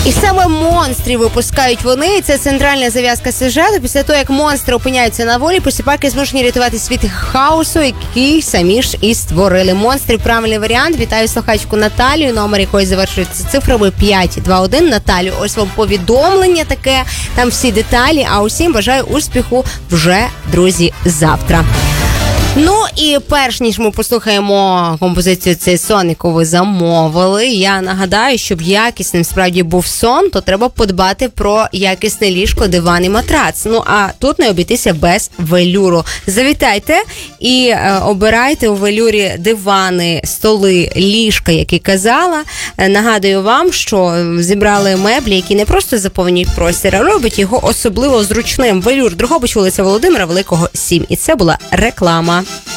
І саме монстрів випускають вони. Це центральна зав'язка сюжету. Після того, як монстри опиняються на волі, посіпаки змушені рятувати світ хаосу, який самі ж і створили. Монстрів – правильний варіант. Вітаю слухачку Наталію, номер якої завершується цифрами 521. Наталю, ось вам повідомлення таке, там всі деталі, а усім бажаю успіху вже, друзі, завтра. Ну і перш ніж ми послухаємо композицію «Цей сон», яку ви замовили, я нагадаю, щоб якісним справді був сон, то треба подбати про якісне ліжко, диван і матрац. Ну а тут не обійтися без велюру. Завітайте і обирайте у велюрі дивани, столи, ліжка, як і казала. Нагадую вам, що зібрали меблі, які не просто заповнюють простір, а роблять його особливо зручним. Велюр, Дрогобич, вулиця Володимира Великого, 7. І це була реклама.